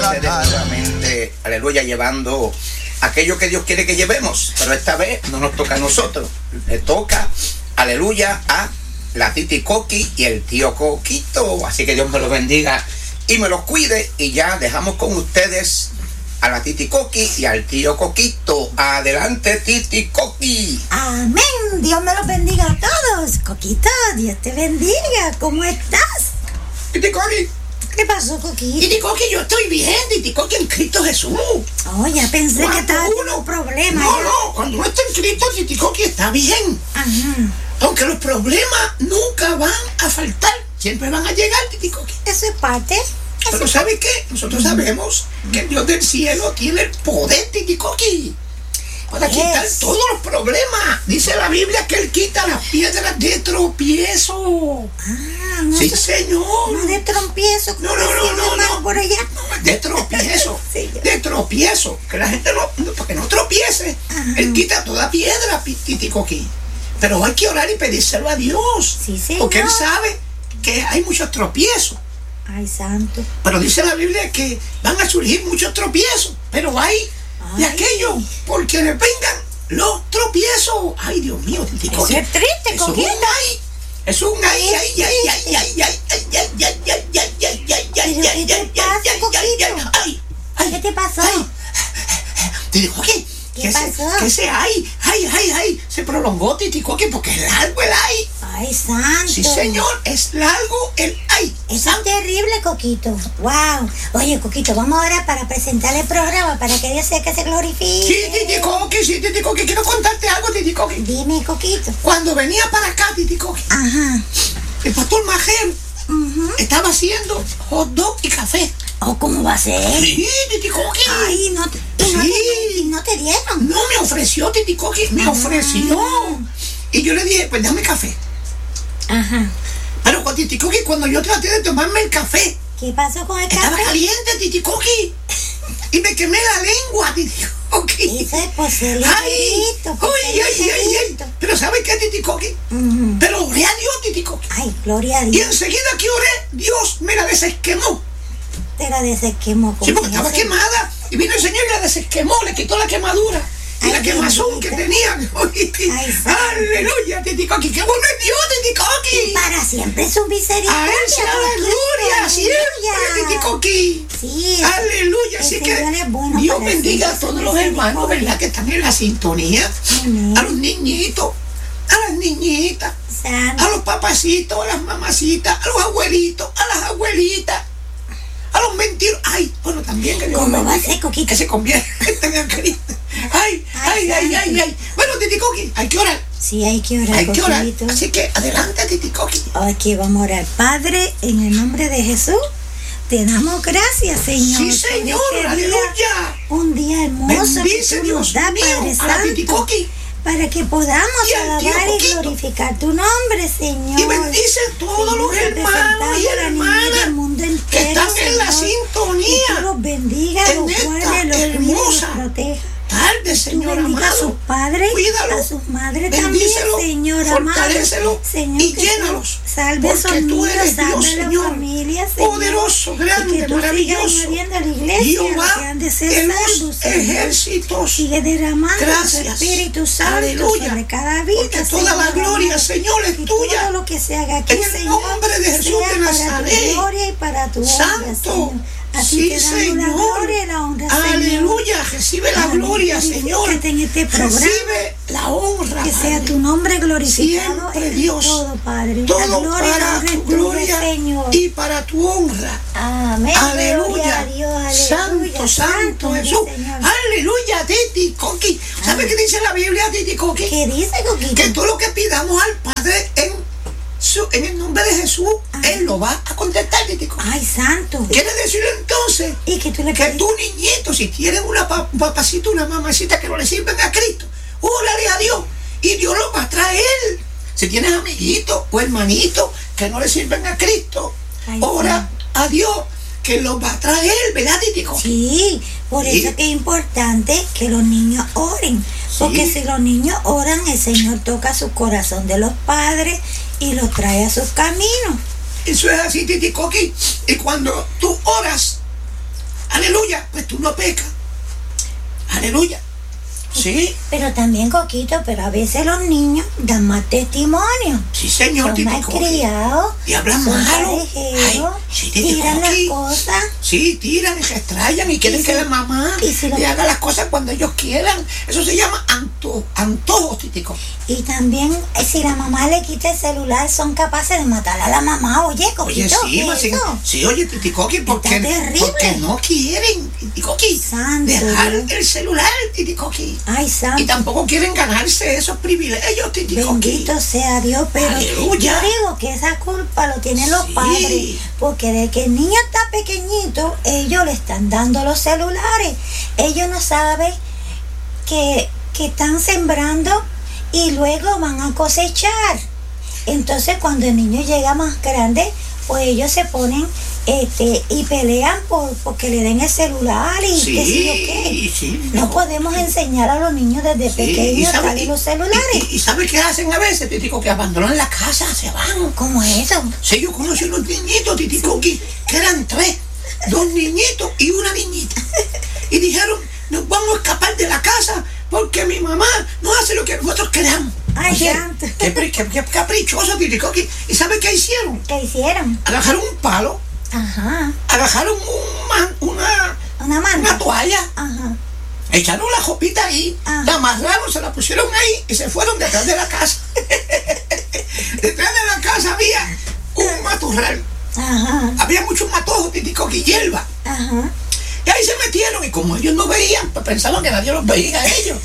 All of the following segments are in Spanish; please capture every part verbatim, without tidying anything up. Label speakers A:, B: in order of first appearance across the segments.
A: ustedes nuevamente, aleluya, llevando aquello que Dios quiere que llevemos, pero esta vez no nos toca a nosotros, le toca, aleluya, a la Titi Coqui y el tío Coquito. Así que Dios me los bendiga y me los cuide, y ya dejamos con ustedes a la Titi Coqui y al tío Coquito. Adelante, Titi Coqui.
B: Amén. Dios me los bendiga a todos. Coquito, Dios te bendiga. ¿Cómo estás?
A: Titi Coqui.
B: ¿Qué pasó, Coquito?
A: Titi Coqui, yo estoy bien, Titi Coqui, en Cristo Jesús.
B: Oh, ya pensé
A: Cuando
B: que estaba
A: uno-
B: teniendo un problema.
A: No,
B: ya.
A: no, cuando uno está en Cristo, Titi Coqui está bien.
B: Ajá.
A: Aunque los problemas nunca van a faltar, siempre van a llegar, Titi Coqui.
B: Eso es parte.
A: Pero
B: Eso es
A: ¿sabe qué? Nosotros sabemos que el Dios del cielo tiene el poder, Titi Coqui, para
B: Yes.
A: quitar todos los problemas. Dice la Biblia que Él quita las piedras de tropiezo.
B: Ah, no,
A: Sí,
B: se-
A: señor.
B: no de trompiezo.
A: No, no, no, no, no.
B: Por allá.
A: De tropiezo.
B: Sí, yo-
A: De tropiezo. Que la gente no, no- para que no tropiece.
B: Ajá.
A: Él quita toda piedra, pi- Titi Coqui. Pero hay que orar y pedírselo a Dios.
B: Sí, señor.
A: Porque Él sabe que hay muchos tropiezos.
B: Ay, santo.
A: Pero dice la Biblia que van a surgir muchos tropiezos, pero hay de
B: Ay.
A: aquellos por quienes vengan los tropiezos. Ay, Dios mío, Titi
B: Eso
A: Coqui.
B: es triste,
A: Eso es un
B: Coquito.
A: ay. Es un ay, ay, ay, ay, ay, ay, ay, ay, ay, ay, ay, ay, ay, ay, ay,
B: ¿Pero
A: ay,
B: qué
A: ay,
B: te
A: ay,
B: pasa,
A: ay, ay,
B: Coquito?
A: ay, ay,
B: ¿Qué te pasó?
A: ay. Titi Coqui,
B: ¿Qué
A: que ese,
B: pasó?
A: que ese ay, ay, ay, ay, se prolongó, Titi Coqui, porque es largo el ay.
B: Ay, santo.
A: Sí, señor, es largo el ay.
B: Eso es terrible, Coquito. Wow. Oye, Coquito, vamos ahora para presentar el programa para que Dios sea que se glorifique.
A: Sí, Titi Coqui, sí, Titi Coqui, quiero contarte algo, Titi Coqui.
B: Dime, Coquito.
A: Cuando venía para acá, Titi Coqui,
B: Ajá.
A: el pastor Majer
B: Ujú.
A: estaba haciendo hot dog y café.
B: Oh, ¿cómo va a ser?
A: Sí, Titi Coqui.
B: Ay, no te, y no
A: Sí.
B: te, y no te dieron.
A: No me ofreció, Titi Coqui, me
B: Ah.
A: ofreció. Y yo le dije, pues dame café.
B: Ajá.
A: Pero con Titi Coqui, cuando yo traté de tomarme el café,
B: ¿Qué pasó con el
A: estaba
B: café?
A: caliente, Titi Coqui. Y me quemé la lengua, Titi Coqui.
B: Eso es por ser
A: Ay,
B: ligerito, por
A: ay,
B: ser
A: ay, ay, ay.
B: ligerito.
A: Pero ¿sabe qué, Titi Coqui?
B: Ujú.
A: Pero oré a Dios, Titi Coqui.
B: Ay, gloria a
A: Y
B: Dios.
A: enseguida que oré, Dios me la desesquemó.
B: Te la desesquemó.
A: Sí, porque estaba
B: Eso-
A: quemada. Y vino el Señor y la desesquemó, le quitó la quemadura. Y
B: Ay,
A: la quemazón que
B: bendita.
A: tenía.
B: Ay, santo.
A: Aleluya, Titi Coqui. ¡Qué bueno es Dios, Titi Coqui!
B: Para siempre su misericordia.
A: A Él sea la
B: Coquito.
A: gloria siempre,
B: Aleluya.
A: Titi Coqui.
B: Sí.
A: Aleluya.
B: el
A: Así
B: Señor
A: que
B: es bueno
A: Dios
B: para
A: bendiga a
B: siempre,
A: todos
B: su
A: los hermanos,
B: misericordia.
A: ¿verdad? Que están en la sintonía.
B: Amén.
A: A los niñitos, a las niñitas,
B: Santo.
A: a los papacitos, a las mamacitas, a los abuelitos, a las abuelitas, a los mentiros. Ay, bueno, también que Dios
B: ¿Cómo
A: los
B: va a
A: bendiga,
B: ser, Coquito?
A: que se convierten en Cristo. Ay, ay,
B: Ay,
A: ay, ay,
B: santo.
A: ay. Bueno, Titi Coqui, hay que orar,
B: Sí, hay que orar,
A: hay que orar.
B: Coquito.
A: Así que adelante, Titi Coqui.
B: Aquí vamos a orar. Padre, en el nombre de Jesús, te damos gracias, Señor.
A: Sí,
B: por
A: Señor,
B: este día,
A: aleluya.
B: un día hermoso
A: Bendice,
B: que tú nos
A: Dios
B: das,
A: mío,
B: Padre
A: a la Titi
B: Santo,
A: Coqui.
B: para que podamos
A: Y al tío
B: alabar y
A: Coquito.
B: glorificar tu nombre, Señor.
A: Y bendice a todos los
B: Señor,
A: hermanos y
B: representando a la niña del
A: hermanas
B: mundo
A: que
B: entero,
A: están en la
B: Señor.
A: sintonía.
B: Que tú los bendiga,
A: en
B: los
A: esta
B: guarde, los cuide, los
A: hermosa
B: proteja.
A: tarde,
B: Tú
A: Señor
B: bendiga a sus
A: amado.
B: padres,
A: Cuídalo,
B: a sus madres
A: bendícelo,
B: también, Señor amado.
A: fortalécelo
B: Señor,
A: y
B: que tú
A: llénalos,
B: salve a esos
A: porque tú
B: niños,
A: eres
B: salve
A: Dios,
B: a la
A: Señor,
B: familia, Señor.
A: poderoso, grande,
B: y que tú
A: maravilloso.
B: sigas añadiendo a la iglesia
A: Jehová
B: que han de ser
A: de los
B: salvos, Señor.
A: ejércitos.
B: Sigue derramando
A: Gracias.
B: tu Espíritu Santo
A: Aleluya.
B: sobre cada vida,
A: Porque toda la
B: Señor
A: gloria,
B: amado.
A: Señor, es
B: Y
A: tuya.
B: todo lo que se haga aquí,
A: En el
B: Señor,
A: nombre de Jesús
B: sea
A: de
B: para
A: Nazaret.
B: tu gloria y para tu honra,
A: Santo.
B: Señor. A ti
A: Sí,
B: te damos la
A: Señor.
B: gloria y la honra, Señor.
A: Aleluya. Recibe la
B: Amén.
A: gloria, Señor.
B: Glorifícate en este programa.
A: Recibe la honra.
B: Que sea
A: Padre.
B: tu nombre glorificado
A: Siempre,
B: en
A: Dios.
B: todo, Padre. La
A: Todo
B: gloria y la
A: para
B: honra
A: tu
B: es tuya,
A: gloria
B: Señor.
A: y para tu honra.
B: Amén.
A: Aleluya.
B: Gloria a Dios, aleluya.
A: Santo, santo
B: mi
A: Jesús.
B: Señor.
A: Aleluya, Titi Coqui. ¿Sabe qué dice la Biblia, Titi Coqui?
B: ¿Qué dice, Coquito?
A: Que todo lo que pidamos al Padre en, su, en el nombre de Jesús,
B: Ajá.
A: Él lo va a contestar, Titi Coqui.
B: Ay, santo.
A: Quiere decir entonces
B: Y que tú le
A: que
B: pediste.
A: tu niñito, si tienen una pa- un papacito, una mamacita que no le sirven a Cristo, órale a Dios y Dios lo va a traer. Si tienes amiguitos o hermanitos que no le sirven a Cristo,
B: Ay,
A: ora a Dios que los va a traer, ¿verdad, Titi Coqui?
B: Sí, por
A: Sí.
B: eso es que es importante que los niños oren. Porque si los niños oran, el Señor toca su corazón de los padres y los trae a sus caminos.
A: Eso es así, Titi Coqui. Y cuando tú oras, aleluya, aleluya, pues tú no pecas. Aleluya. Sí.
B: Pero también, Coquito, pero a veces los niños dan más testimonio.
A: Sí, señor,
B: son
A: Titi
B: más
A: Coqui.
B: criados.
A: Y hablan
B: son
A: malo.
B: parejeros,
A: Ay, sí, Titi
B: tiran las
A: Coqui.
B: cosas.
A: Sí, tiran y se extrañan y quieren
B: Y
A: que
B: si-
A: la mamá
B: y si lo-
A: le haga las cosas cuando ellos quieran. Eso se llama anto, antojos, Titi Coqui.
B: Y también, eh, si la mamá le quita el celular, son capaces de matar a la mamá. Oye,
A: Oye,
B: Coquito,
A: sí,
B: ¿qué
A: pues,
B: es
A: sí,
B: eso?
A: sí, oye, Titi Coqui, porque,
B: terrible.
A: porque no quieren, Titi Coqui,
B: Santo
A: dejar
B: Dios.
A: el celular, Titi Coqui.
B: Ay,
A: Y
B: santo.
A: tampoco quieren ganarse esos privilegios, Titi Coqui.
B: Bendito sea Dios, pero
A: Aleluya.
B: yo digo que esa culpa lo tienen los
A: Sí.
B: padres, porque de que el niño está pequeñito, ellos le están dando los celulares. Ellos no saben que, que están sembrando y luego van a cosechar. Entonces cuando el niño llega más grande, pues ellos se ponen este y pelean por porque le den el celular y
A: Sí,
B: qué sé yo qué.
A: sí,
B: No
A: no.
B: podemos enseñar a los niños desde
A: Sí,
B: pequeños
A: sabe-
B: darle los celulares.
A: y- y- y ¿sabe qué hacen a veces, Titi Coqui? Abandonan la casa, se van.
B: ¿Cómo es eso?
A: Sí, yo conocí unos niñitos, Titi Coqui, que eran tres, dos niñitos y una niñita. Y dijeron, nos vamos a escapar de la casa porque mi mamá no hace lo que nosotros queremos.
B: Ay,
A: Oye,
B: santo.
A: qué, pri- qué- qué caprichoso, Titi Coqui. ¿Y sabe qué hicieron?
B: ¿Qué hicieron?
A: Agarraron un palo,
B: Ajá.
A: agarraron un man- una,
B: Una mano.
A: una toalla,
B: Ajá.
A: echaron la jopita ahí,
B: Ah.
A: la amarraron, se la pusieron ahí y se fueron detrás de la casa. Detrás de la casa había un matorral.
B: Ajá.
A: Había muchos matojos, Titi Coqui, hierba.
B: Ajá.
A: Y ahí se metieron y como ellos no veían, pues pensaban que nadie los veía a ellos.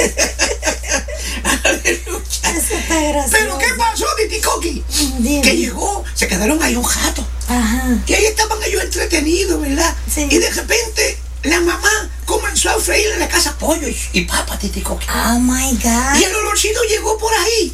A: Aleluya.
B: Eso está gracioso.
A: Pero ¿qué pasó, Titi Coqui?
B: Dime.
A: Que llegó, se quedaron ahí un jato.
B: Ajá.
A: Y ahí estaban ellos entretenidos, ¿verdad?
B: Sí.
A: Y de repente la mamá comenzó a freír en la casa pollo y, y papa, Titi Coqui.
B: Oh my God.
A: Y el olorcito llegó por ahí.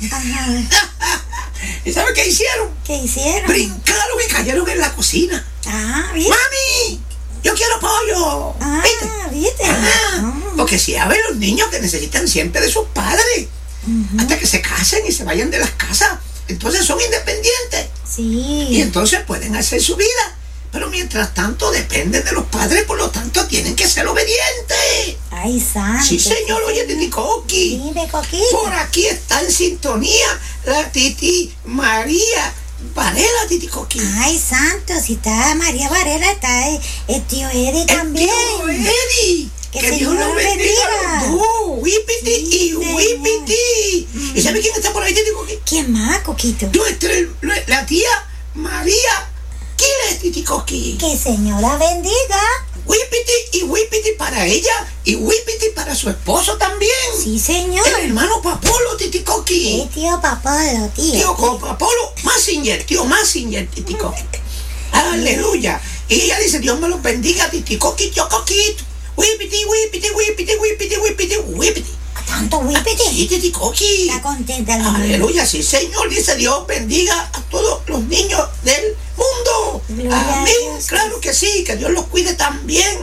B: Ajá.
A: ¿Y sabe qué hicieron?
B: ¿Qué hicieron?
A: Brincaron y cayeron en la cocina.
B: Ah, ¿viste?
A: ¡Mami! ¡Yo quiero pollo!
B: Ah,
A: ¿Viste?
B: ¿viste?
A: Ah,
B: Ah.
A: porque si hay los niños que necesitan siempre de sus padres
B: Ujú.
A: hasta que se casen y se vayan de las casas, entonces son independientes y
B: Sí.
A: entonces pueden hacer su vida, pero mientras tanto dependen de los padres, por lo tanto tienen que ser obedientes.
B: Ay, santo.
A: Sí, señor, oye, Titi Coqui,
B: Dime, Coquito.
A: por aquí está en sintonía la Titi María Varela, Titi Coqui.
B: Ay, santo, si está María Varela, está el, el tío Eddie
A: El
B: también.
A: tío Eddie.
B: Que
A: Que Dios
B: Señor
A: los
B: los
A: bendiga a
B: bendiga.
A: los dos. Whippity
B: Sí,
A: y
B: señor.
A: Whippity. ¿Y sabe quién está por ahí, Titi Coqui?
B: ¿Quién más, Coquito?
A: Nuestra, la tía María Quiles, Titi Coqui.
B: Que Señor la bendiga.
A: Whippity y Whippity para ella y Whippity para su esposo también.
B: Sí, señor.
A: El hermano Papolo, Titi Coqui.
B: El tío Papolo, tío.
A: Tío Papolo, Massinger, tío Massinger, Titi Coqui. Aleluya. Y ella dice, Dios me los bendiga, Titi Coqui, tío Coquito. Whippity, Whippity, Whippity, Whippity, Whippity, Whippity.
B: Tanto Whippity.
A: Sí, Titi Coqui.
B: Está contenta la mamá.
A: Aleluya, sí, Señor, dice Dios, bendiga a todos los niños del mundo.
B: Gloria a
A: Amén,
B: Dios.
A: claro que sí, que Dios los cuide también.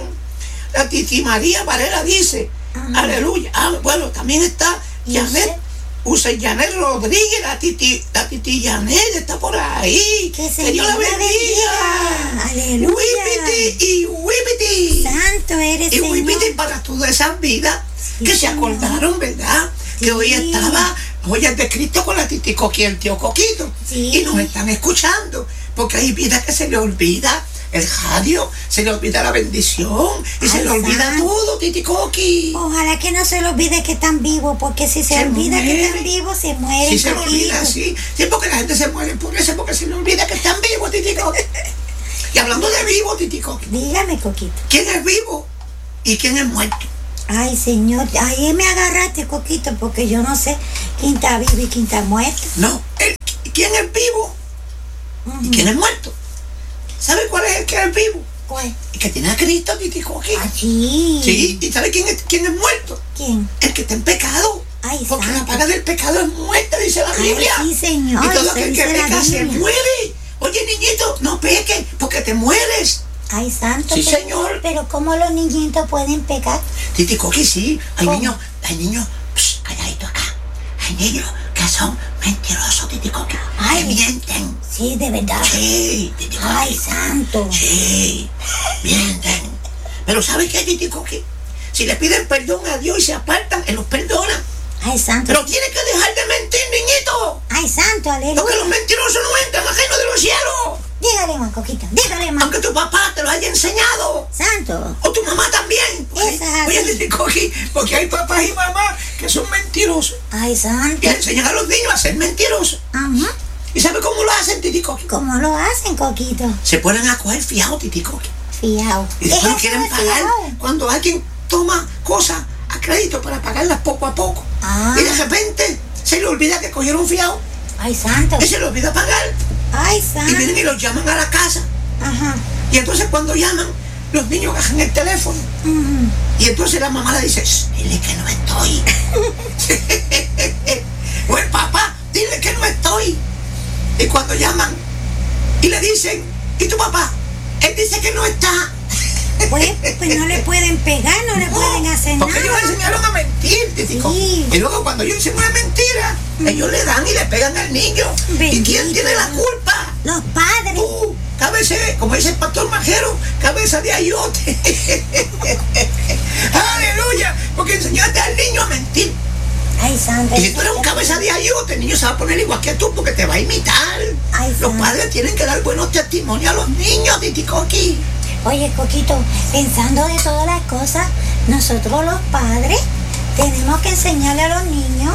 A: La Titi María Varela dice,
B: Amén.
A: aleluya. Ah, bueno, también está
B: ¿Y
A: Janet,
B: usted?
A: Use Janet Rodríguez, la Titi, la Titi Janet está por ahí.
B: Que
A: Que Dios la
B: Señor la
A: bendiga.
B: bendiga. Aleluya.
A: Whippity y Whippity.
B: Santo eres,
A: Y
B: Señor.
A: Whippity para todas esas vidas
B: Sí,
A: que se
B: señor.
A: acordaron, ¿verdad? Que
B: Sí.
A: hoy estaba Joyas de Cristo con la Titi Coqui y el tío Coquito.
B: Sí.
A: Y nos están escuchando, porque hay vidas que se le olvida el radio, se le olvida la bendición y
B: Ay,
A: se le olvida
B: santo.
A: todo, Titi Coqui.
B: Ojalá que no se le olvide que están vivos, porque si se,
A: Se
B: olvida que
A: muere.
B: están vivos, se mueren.
A: Si se le
B: Coquito.
A: olvida, sí. Sí, porque la gente se muere por eso, porque se le olvida que están vivos, Titi Coqui. Y hablando de vivo, Titi Coqui,
B: Dígame, Coquito.
A: ¿quién es vivo y quién es muerto?
B: Ay, Señor, ahí me agarraste, Coquito, porque yo no sé quién está vivo y quién está muerto.
A: No, el, ¿quién es vivo y quién es muerto? ¿Sabe cuál es el que es vivo?
B: ¿Cuál?
A: El que tiene a Cristo, Titi Coqui.
B: Ah, sí.
A: Sí, ¿y sabe quién es, quién es muerto?
B: ¿Quién?
A: El que está en pecado.
B: Ay,
A: Porque la
B: santo.
A: paga del pecado es muerte, dice la
B: Ay,
A: Biblia.
B: sí, señor,
A: Y todo
B: eso
A: aquel que
B: dice la
A: peca se
B: Biblia.
A: muere. Oye, niñito, no peques, porque te mueres.
B: Ay, santo.
A: Sí,
B: pero-
A: señor.
B: Pero ¿cómo los niñitos pueden pecar?
A: Titi Coqui, sí. Hay
B: ¿Cómo?
A: niños, hay niños, psh, calladito acá. Hay niños que son mentirosos, Titi Coqui.
B: Ay.
A: Que mienten.
B: Sí, de verdad.
A: Sí, Titi Coqui.
B: Ay, santo.
A: Sí, mienten. Pero ¿sabe qué, Titi Coqui? Si le piden perdón a Dios y se apartan, Él los perdona.
B: Ay, santo.
A: Pero tiene que dejar de mentir, niñito.
B: Ay, santo, aleluya.
A: Porque los mentirosos no entran al reino de los cielos.
B: Dígale más, Coquito, dígale más.
A: Aunque tu papá te lo haya enseñado.
B: Santo.
A: O tu mamá también.
B: Eso es así.
A: Oye, Titi Coqui, porque hay papás y mamás que son mentirosos.
B: Ay, santo.
A: Y le enseñan a los niños a ser mentirosos.
B: Ajá.
A: ¿Y sabe cómo lo hacen, Titi Coqui?
B: ¿Cómo lo hacen, Coquito?
A: Se ponen a coger fiado, Titi Coqui.
B: Fiao.
A: Y después no quieren pagar cuando alguien toma cosas a crédito para pagarlas poco a poco.
B: Ah.
A: Y de repente se le olvida que cogieron fiado.
B: Ay, santo.
A: Y se le olvida pagar.
B: Ay,
A: Y
B: santo.
A: vienen y los llaman a la casa.
B: Ajá.
A: Y entonces cuando llaman, los niños agarran el teléfono.
B: Ujú.
A: Y entonces la mamá le dice, "Shh, dile que no estoy." O el papá, dile que no estoy. Y cuando llaman y le dicen, ¿y tu papá? Él dice que no está.
B: Pues, pues no le pueden pegar, no le
A: No,
B: pueden hacer
A: porque ellos
B: nada.
A: le enseñaron a mentir, Titi
B: Sí.
A: Coqui. Y luego cuando ellos dicen una mentira, ellos le dan y le pegan al niño. ¿Y
B: Bendito.
A: quién tiene la culpa?
B: Los padres.
A: Tú, cabeza, como dice el pastor Majero, cabeza de ayote. Aleluya, porque enseñaste al niño a mentir.
B: Ay, santo.
A: Y si tú eres un cabeza de ayote, el niño se va a poner igual que tú porque te va a imitar.
B: Ay,
A: Los
B: santo.
A: padres tienen que dar buenos testimonios a los niños, Titi Coqui.
B: Oye, Coquito, pensando de todas las cosas, nosotros los padres tenemos que enseñarle a los niños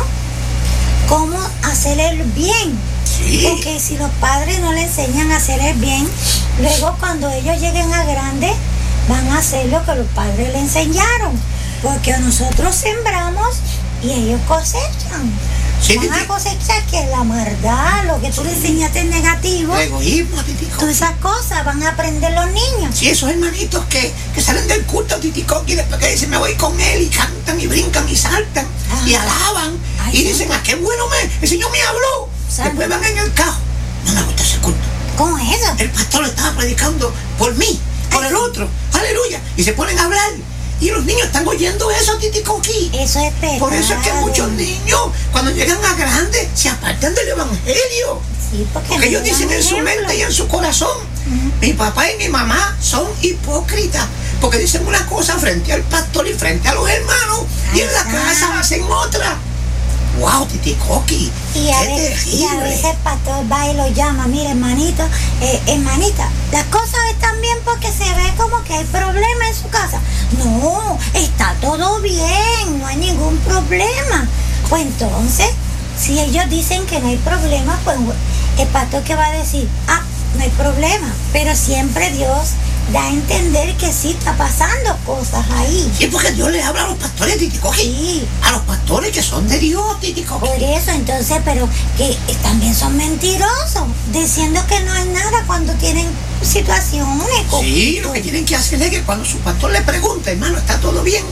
B: cómo hacer el bien.
A: Sí.
B: Porque si los padres no le enseñan a hacer el bien, luego cuando ellos lleguen a grandes, van a hacer lo que los padres le enseñaron. Porque nosotros sembramos y ellos cosechan.
A: Sí,
B: Van a
A: Titi.
B: cosechar que la maldad, lo que tú le enseñaste es negativo.
A: El egoísmo, Titi Coqui.
B: Todas esas cosas van a aprender los niños.
A: Sí, esos hermanitos que, que salen del culto, Titi Coqui, después que dicen me voy con él y cantan y brincan y saltan
B: Ah.
A: y alaban
B: Ay,
A: y
B: sí.
A: dicen, ah, qué bueno me, el Señor me habló.
B: Santo.
A: Después van en el carro. No me gusta ese culto.
B: ¿Cómo es eso?
A: El pastor estaba predicando por mí, por
B: Ay,
A: el
B: sí.
A: otro. Aleluya. Y se ponen a hablar. Y los niños están oyendo eso, Titi Coqui.
B: Eso es pecado.
A: Por eso es que muchos niños, cuando llegan a grandes, se apartan del evangelio.
B: Sí, porque,
A: Porque
B: no
A: ellos dicen
B: dan
A: en su
B: ejemplo.
A: mente y en su corazón, mi papá y mi mamá son hipócritas, porque dicen una cosa frente al pastor y frente a los hermanos, y en la
B: Ajá.
A: casa hacen otra. ¡Wow, Titi Coqui!
B: Y a,
A: ¡Qué
B: veces, y a
A: terrible!
B: veces el pastor va y lo llama, mire hermanito, eh, hermanita, las cosas están bien porque se ve como que hay problema en su casa. No, está todo bien, no hay ningún problema. Pues entonces, si ellos dicen que no hay problema, pues el pastor que va a decir, ah, no hay problema. Pero siempre Dios da a entender que sí está pasando cosas ahí.
A: Sí, porque Dios le habla a los pastores, Titi Coqui.
B: Sí.
A: A los pastores que son de Dios, Titi Coqui.
B: Por eso, entonces, pero que eh, también son mentirosos, diciendo que no hay nada cuando tienen situaciones.
A: Sí, lo que tienen que hacer es que cuando su pastor le pregunta, hermano, ¿está todo bien?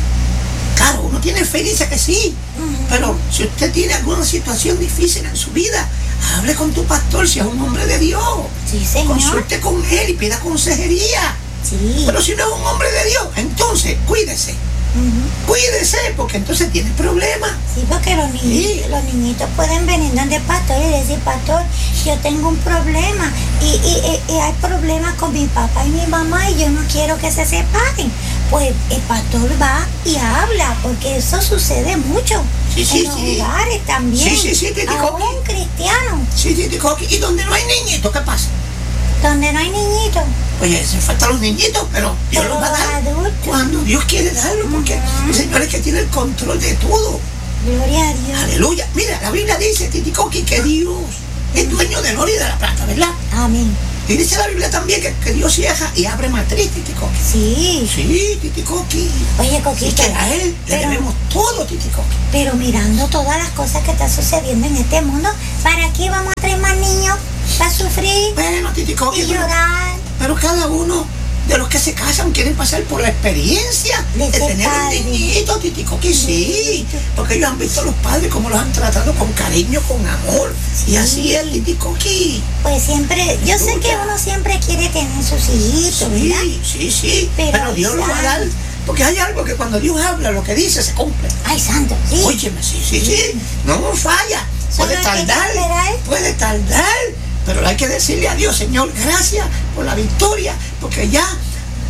A: Claro, uno tiene fe y dice que sí,
B: Ujú.
A: pero si usted tiene alguna situación difícil en su vida, hable con tu pastor si es un hombre de Dios.
B: Sí, señor.
A: Consulte con él y pida consejería.
B: Sí.
A: Pero si no es un hombre de Dios, entonces cuídese,
B: Ujú.
A: cuídese, porque entonces tiene problemas.
B: Sí, porque los, niños,
A: Sí.
B: los niñitos pueden venir donde el pastor y decir, pastor, yo tengo un problema y, y- y- y hay problemas con mi papá y mi mamá y yo no quiero que se separen. Pues el pastor va y habla, porque eso sucede mucho
A: Sí, sí,
B: en los
A: sí.
B: hogares también.
A: Sí, sí, sí, Titi Coqui.
B: Aún cristianos,
A: Sí, Titi Coqui. Y donde no hay niñitos, ¿qué pasa?
B: donde no hay niñitos.
A: Oye, se faltan los niñitos, pero Dios
B: Pero
A: los va a dar
B: los adultos.
A: cuando Dios quiere darlo, porque
B: Ujú.
A: el Señor es que tiene el control de todo.
B: Gloria a Dios.
A: Aleluya. Mira, la Biblia dice, Titi Coqui, que Dios es dueño del oro y de la plata, ¿verdad?
B: Amén.
A: Y dice la Biblia también que, que Dios cierra y abre matriz, Titi Coqui.
B: Sí.
A: Sí, Titi Coqui.
B: Oye,
A: Y
B: Coquito,
A: que a Él le
B: pero,
A: debemos todo, Titi Coqui.
B: pero mirando todas las cosas que están sucediendo en este mundo, ¿para qué vamos a traer más niños? ¿Para sufrir
A: Bueno, Titi Coqui,
B: y
A: pero,
B: llorar?
A: pero cada uno de los que se casan quieren pasar por la experiencia
B: De
A: de,
B: ser
A: tener
B: padre.
A: un niñito, Titi Coqui, sí. Porque ellos han visto a los padres cómo los han tratado con cariño, con amor.
B: Sí.
A: Y así es, Titi Coqui.
B: Pues siempre, yo sé que uno siempre quiere tener sus hijitos, ¿verdad?
A: Sí, sí, sí.
B: Pero
A: Pero, Dios lo va a dar.
B: ¿sabes?
A: Porque hay algo que cuando Dios habla, lo que dice se cumple.
B: Ay, santo, sí.
A: Óyeme, sí, sí, sí. No falla.
B: Solo
A: Puede
B: hay que
A: tardar,
B: esperar.
A: puede tardar. Pero hay que decirle a Dios, Señor, gracias por la victoria. Porque ya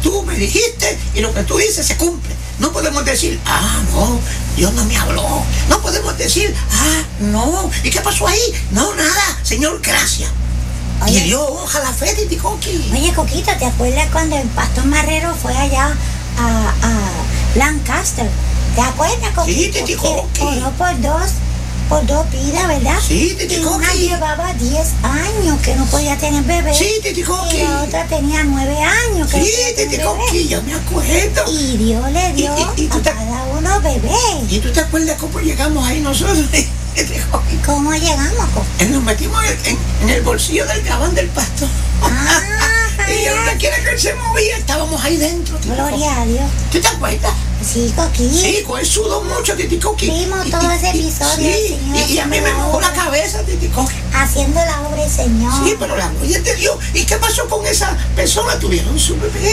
A: tú me dijiste y lo que tú dices se cumple. No podemos decir, ah, no, Dios no me habló. No podemos decir, ah, no, ¿y qué pasó ahí? No, nada, Señor, gracias. Oye, y Dios honra la fe, Titi Coqui.
B: Oye, Coquito, ¿te acuerdas cuando el pastor Marrero fue allá a, a Lancaster? ¿Te acuerdas, Coquito?
A: Sí, Titi Coqui.
B: Oró por dos, por dos vidas, ¿verdad?
A: Sí, Titi Coqui.
B: Y una llevaba diez años que no podía tener bebé.
A: Sí, Titi Coqui.
B: Y la otra tenía nueve años que
A: sí, no Titi Coqui, yo me acuerdo.
B: Y Dios le dio
A: y, y, y
B: a
A: te...
B: cada uno bebé.
A: ¿Y tú te acuerdas cómo llegamos ahí nosotros?
B: ¿Cómo llegamos, Coqui?
A: Nos metimos en, en, en el bolsillo del gabán del pastor.
B: Ah,
A: y yo no quiera que él se movía, estábamos ahí dentro.
B: Gloria a Dios.
A: ¿Tú te acuerdas?
B: Sí, Coqui.
A: Sí, con él sudó mucho, Titi Coqui.
B: Vimos todo ese episodio.
A: Sí, y, y a mí me mojó la cabeza, Titi Coqui.
B: Haciendo la obra del Señor.
A: Sí, pero la gloria de Dios. ¿Y qué pasó con esa persona? Tuvieron su bebé.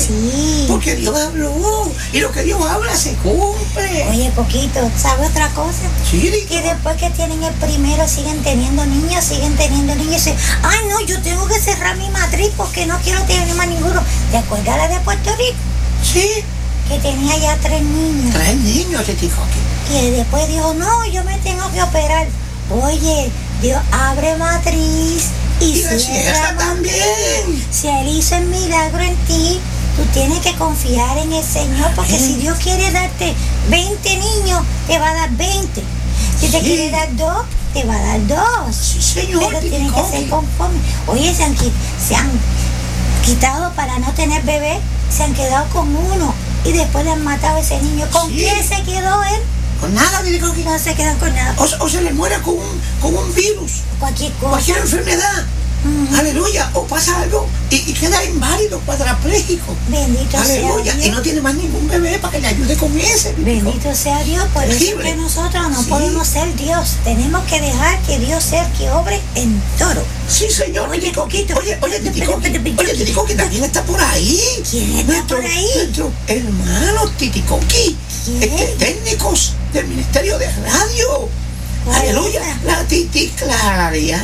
B: Sí.
A: Porque Dios habló. Y lo que Dios habla se cumple.
B: Oye, Coquito, ¿sabe otra cosa?
A: Sí, Titi.
B: Que después que tienen el primero siguen teniendo niños, siguen teniendo niños. Y dicen, ay, no, yo tengo que cerrar mi matriz porque no quiero tener más ninguno. ¿Te acuerdas la de Puerto Rico?
A: Sí.
B: Que tenía ya tres niños.
A: Tres niños, Titi Coqui.
B: Y después dijo, no, yo me tengo que operar. Oye, Dios abre matriz y,
A: y la cierra también.
B: Si Él hizo el milagro en ti, tú tienes que confiar en el Señor, porque
A: Amén.
B: Si Dios quiere darte veinte niños, te va a dar veinte. Si te
A: sí.
B: quiere dar dos, te va a dar dos.
A: Sí, Señor.
B: Pero tienes que ser conforme. Oye, se han, se han quitado para no tener bebé, se han quedado con uno y después le han matado a ese niño. ¿Con
A: sí.
B: qué se quedó él?
A: Con nada, Titi Coqui.
B: No se quedan con nada.
A: O, o se le muere con un, con un virus.
B: Cualquier cosa.
A: Cualquier enfermedad. Uh-huh. Aleluya. O pasa algo y, y queda inválido, cuadrapléjico.
B: Bendito
A: Aleluya.
B: sea Dios.
A: Y no tiene más ningún bebé para que le ayude con ese.
B: Bendito sea Dios. Por eso es que nosotros no sí. podemos ser Dios. Tenemos que dejar que Dios sea el que obre en todo.
A: Sí, Señor.
B: Oye, Coquito.
A: Oye, oye, Titi Coqui. Oye, Titi Coqui también está por ahí.
B: ¿Quién está
A: nuestro,
B: por ahí?
A: Nuestro hermano Titi Coqui. Este, técnicos del Ministerio de Radio. Aleluya. La Titi Claria.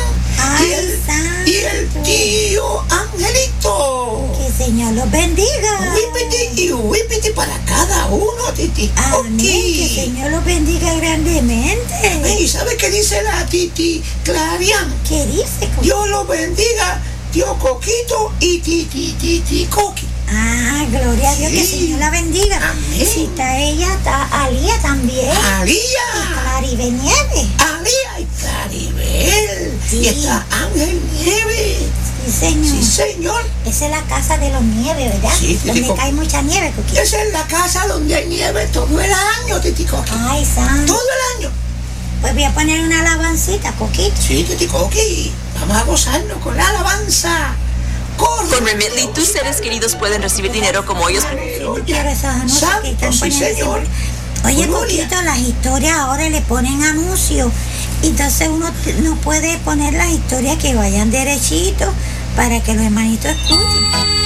B: Ay,
A: y, el, y el tío Angelito.
B: Que el Señor los bendiga.
A: Whippity y whippity para cada uno, Titi.
B: Amén.
A: Okay.
B: Que el Señor los bendiga grandemente.
A: Amén. ¿Y sabe qué dice la Titi Clarian?
B: ¿Qué dice?
A: Dios los bendiga, tío Coquito y Titi Titi Coqui.
B: Ah, gloria a Dios, sí. Que el Señor la bendiga.
A: Amén.
B: Si está ella, está Alía también.
A: Alía.
B: Y Claribel Nieves.
A: Alía y Claribel. Sí. Y está Ángel Nieves.
B: Sí, señor.
A: Sí, señor.
B: Esa es la casa de los Nieves, ¿verdad?
A: Sí,
B: donde Titi cae mucha nieve, Coquito.
A: Esa es la casa donde hay nieve todo el año, Titi Coqui.
B: Ay, santo.
A: Todo el año.
B: Pues voy a poner una alabancita, Coquito.
A: Sí, Titi Coqui. Vamos a gozarnos con la alabanza.
C: Con Remitly, tus seres queridos pueden recibir dinero como ellos.
B: Quiero esos anuncios que están
A: sí,
B: poniendo. Oye, Coquito, las historias ahora le ponen anuncios. Entonces uno no puede poner las historias que vayan derechito para que los hermanitos escuchen.